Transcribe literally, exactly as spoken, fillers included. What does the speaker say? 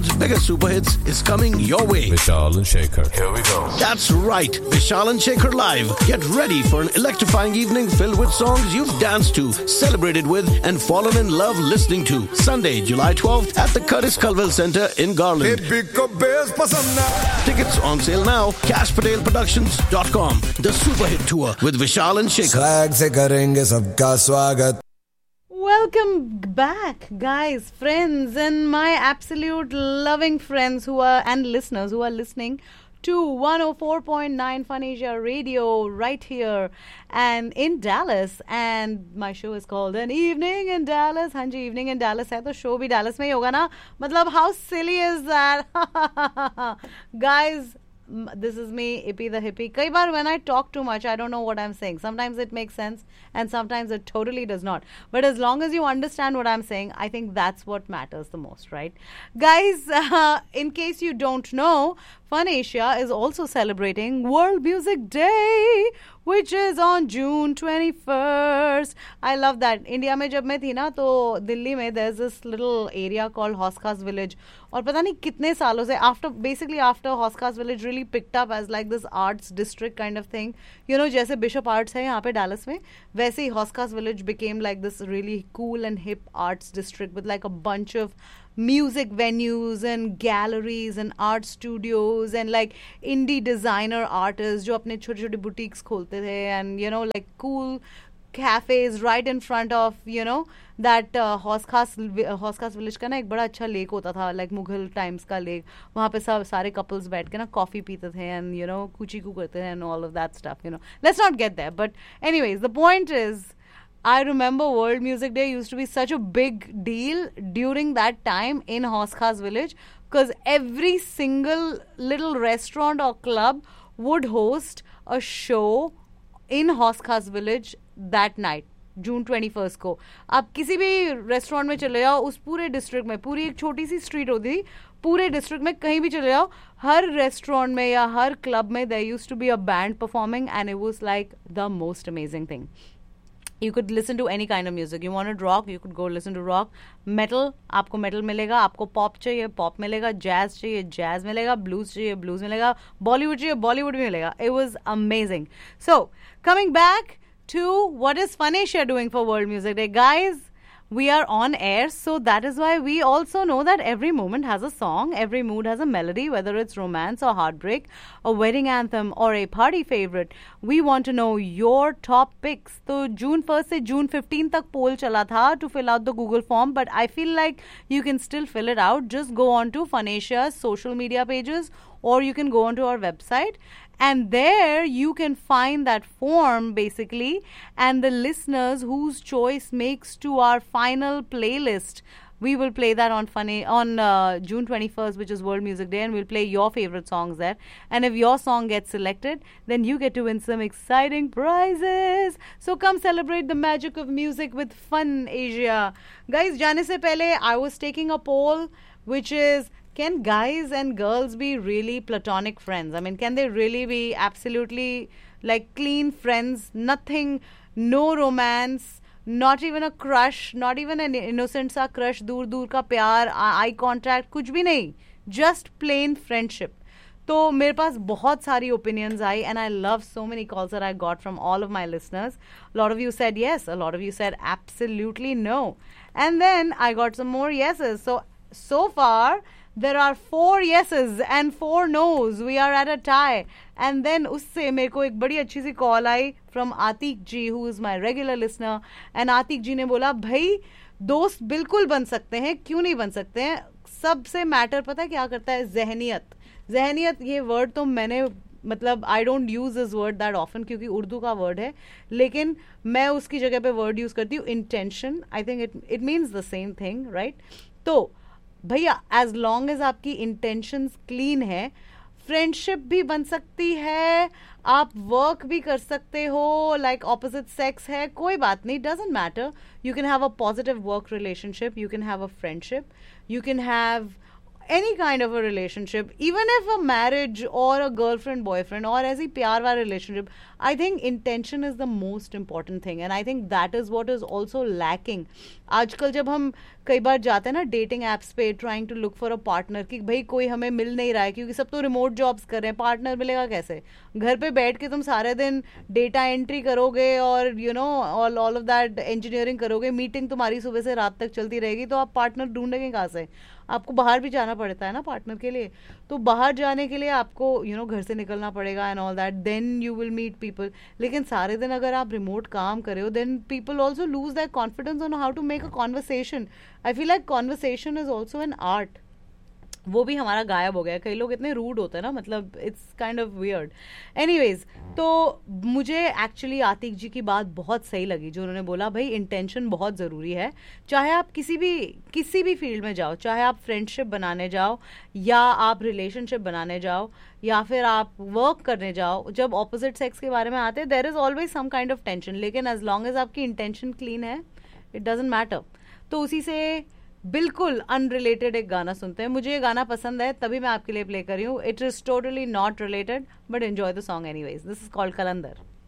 world's biggest super hits is coming your way. Vishal and Shekhar. Here we go. That's right. Vishal and Shekhar live. Get ready for an electrifying evening filled with songs you've danced to, celebrated with, and fallen in love listening to. Sunday, July twelfth at the Curtis Culwell Centre in Garland. Tickets on sale now. cash patel productions dot com. The Super Hit Tour with Vishal and Shekhar. Swag se karenge sabka swagat. Welcome back, guys, friends, and my absolute loving friends who are and listeners who are listening to one oh four point nine Fun Asia Radio right here and in Dallas. And my show is called An Evening in Dallas. हाँ जी, Evening in Dallas है तो show भी Dallas में ही होगा ना. मतलब how silly is that? Guys, this is me, Ippy the Hippie. Kai baar when I talk too much, I don't know what I'm saying. Sometimes it makes sense and sometimes it totally does not. But as long as you understand what I'm saying, I think that's what matters the most, right? Guys, uh, in case you don't know, Fun Asia is also celebrating World Music Day, which is on June twenty-first. I love that. India में जब मैं थी ना तो दिल्ली में there's this little area called Hoskas Village. और पता नहीं कितने सालों से after basically after Hoskas Village really picked up as like this arts district kind of thing. You know जैसे Bishop Arts है यहाँ पे Dallas में, वैसे ही Hoskas Village became like this really cool and hip arts district with like a bunch of music venues and galleries and art studios and like indie designer artists जो अपने छोटे छोटे boutiques खोलते थे and you know like cool cafes right in front of you know that uh, Hoskas Hoskas village का ना एक बड़ा अच्छा लेक होता था like मुगल times का लेक. वहाँ पे सब सारे couples बैठ के ना coffee पीते थे and you know कूची कू करते थे and all of that stuff, you know. Let's not get there, but anyways the point is I remember World Music Day used to be such a big deal during that time in Hoskas Village because every single little restaurant or club would host a show in Hoskas Village that night. June twenty-first को आप किसी भी restaurant में चले जाओ उस पूरे district में, पूरी एक छोटी सी स्ट्रीट होती थी, पूरे डिस्ट्रिक्ट में कहीं भी चले जाओ, हर रेस्टोरेंट में या हर क्लब में there used to be a band performing and it was like the most amazing thing. You could listen to any kind of music. You wanted rock, you could go listen to rock. Metal, आपको metal मिलेगा. आपको pop चाहिए, pop मिलेगा. Jazz चाहिए, jazz मिलेगा. Blues चाहिए, blues मिलेगा. Bollywood चाहिए, Bollywood भी मिलेगा. It was amazing. So, coming back to what is Fun Asia doing for World Music Day. Guys, we are on air, so that is why we also know that every moment has a song, every mood has a melody, whether it's romance or heartbreak, a wedding anthem or a party favorite. We want to know your top picks. So June first से June fifteenth तक poll चला था to fill out the Google form, but I feel like you can still fill it out. Just go on to Fun Asia's social media pages or you can go onto our website. And there you can find that form basically and the listeners whose choice makes to our final playlist. We will play that on funny on uh, June twenty-first, which is World Music Day, and we'll play your favorite songs there. And if your song gets selected, then you get to win some exciting prizes. So come celebrate the magic of music with Fun Asia. Guys, जाने से पहले I was taking a poll which is, can guys and girls be really platonic friends? I mean, can they really be absolutely like clean friends? Nothing, no romance, not even a crush, not even an innocent sa crush, dur dur ka pyar, eye contact, कुछ भी नहीं. Just plain friendship. तो मेरे पास बहुत सारी opinions I and I love so many calls that I got from all of my listeners. A lot of you said yes. A lot of you said absolutely no. And then I got some more yeses. So, so far, there are four yeses and four no's. We are at a tie. And then उससे मेरे को एक बड़ी अच्छी सी call I from Atik ji, who is my regular listener. And Atik ji ने बोला, भाई दोस्त बिल्कुल बन सकते हैं, क्यों नहीं बन सकते हैं? सबसे मैटर पता है क्या करता है? जहनियत. जहनियत ये वर्ड तो मैंने मतलब I don't use this word that often क्योंकि उर्दू का वर्ड है, लेकिन मैं उसकी जगह पे वर्ड यूज करती हूँ intention. I think it it means the same thing, right? तो भैया एज लॉन्ग एज आपकी इंटेंशंस क्लीन है, फ्रेंडशिप भी बन सकती है, आप वर्क भी कर सकते हो, लाइक ऑपोजिट सेक्स है, कोई बात नहीं, doesn't matter. You can have a positive work relationship, you can have a friendship, you can have any kind of a relationship, even if a marriage or a girlfriend boyfriend or ऐसी प्यार वाला relationship, I think intention is the most important thing, and I think that is what is also lacking. आजकल जब हम कई बार जाते हैं ना डेटिंग एप्स पे trying to look for a partner कि भाई कोई हमें मिल नहीं रहा है क्योंकि सब तो रिमोट जॉब्स कर रहे हैं, पार्टनर मिलेगा कैसे? घर पे बैठ के तुम सारे दिन डेटा एंट्री करोगे और you know all all of that engineering करोगे, मीटिंग तुम्हारी सुबह से रात तक चलती रहेगी, तो आप पार्टनर ढूंढेंगे कहाँ से? आपको बाहर भी जाना पड़ता है ना पार्टनर के लिए, तो बाहर जाने के लिए आपको यू नो घर से निकलना पड़ेगा and all that, then you will meet people. लेकिन सारे दिन अगर आप रिमोट काम कर रहे हो, then people also lose that confidence on how to make a conversation. I feel like conversation is also an art. वो भी हमारा गायब हो गया. कई लोग इतने रूड होते हैं ना, मतलब it's kind of weird. Anyways, तो मुझे एक्चुअली आतिक जी की बात बहुत सही लगी जो उन्होंने बोला, भाई इंटेंशन बहुत ज़रूरी है. चाहे आप किसी भी किसी भी फील्ड में जाओ, चाहे आप फ्रेंडशिप बनाने जाओ या आप रिलेशनशिप बनाने जाओ या फिर आप वर्क करने जाओ, जब ऑपोजिट सेक्स के बारे में आते हैं there is always some kind of tension. लेकिन एज लॉन्ग एज आपकी इंटेंशन क्लीन है, इट डजंट मैटर. तो उसी से बिल्कुल अनरिलेटेड एक गाना सुनते हैं. मुझे ये गाना पसंद है तभी मैं आपके लिए प्ले कर रही हूँ. It is totally not related but enjoy the song anyways. This is called Qalandar.